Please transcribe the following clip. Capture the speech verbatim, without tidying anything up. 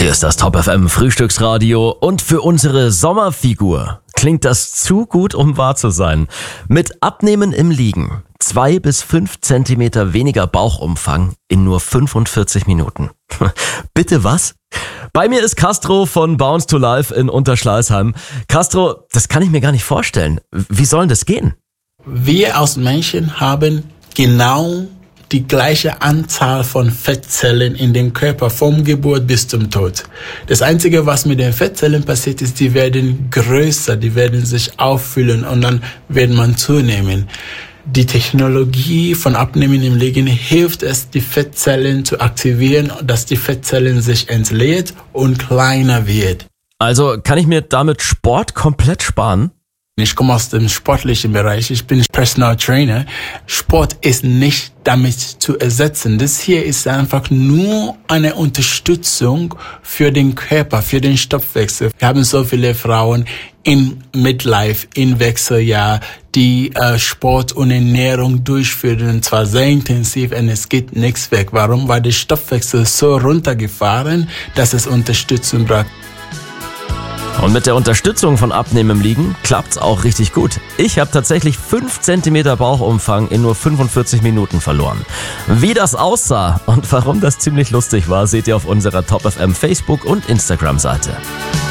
Hier ist das Top F M Frühstücksradio und für unsere Sommerfigur klingt das zu gut, um wahr zu sein. Mit Abnehmen im Liegen, zwei bis fünf Zentimeter weniger Bauchumfang in nur fünfundvierzig Minuten. Bitte was? Bei mir ist Castro von Bounce to Life in Unterschleißheim. Castro, das kann ich mir gar nicht vorstellen. Wie soll denn das gehen? Wir als Menschen haben genau die gleiche Anzahl von Fettzellen in den Körper vom Geburt bis zum Tod. Das Einzige, was mit den Fettzellen passiert ist, die werden größer, die werden sich auffüllen und dann wird man zunehmen. Die Technologie von Abnehmen im Liegen hilft es, die Fettzellen zu aktivieren, dass die Fettzellen sich entleeren und kleiner wird. Also kann ich mir damit Sport komplett sparen? Ich komme aus dem sportlichen Bereich, ich bin Personal Trainer. Sport ist nicht damit zu ersetzen. Das hier ist einfach nur eine Unterstützung für den Körper, für den Stoffwechsel. Wir haben so viele Frauen in Midlife, in Wechseljahr, die äh, Sport und Ernährung durchführen, und zwar sehr intensiv, und es geht nichts weg. Warum? Weil der Stoffwechsel ist so runtergefahren, dass es Unterstützung braucht. Und mit der Unterstützung von Abnehmen im Liegen klappt's auch richtig gut. Ich habe tatsächlich fünf Zentimeter Bauchumfang in nur fünfundvierzig Minuten verloren. Wie das aussah und warum das ziemlich lustig war, seht ihr auf unserer Top F M Facebook- und Instagram-Seite.